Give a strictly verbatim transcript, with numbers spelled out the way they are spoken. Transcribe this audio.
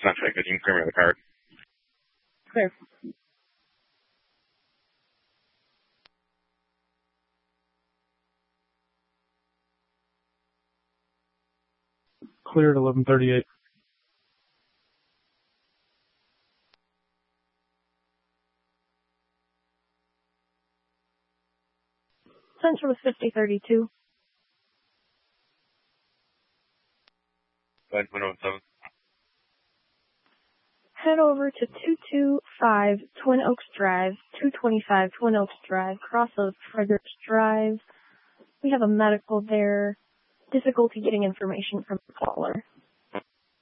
It's not fake. You can clear me of the cart. Clear. Clear at eleven thirty-eight. Central was fifty thirty-two. Go ahead, one oh seven. Head over to two two five Twin Oaks Drive, two twenty-five Twin Oaks Drive, cross of Fredericks Drive. We have a medical there. Difficulty getting information from the caller.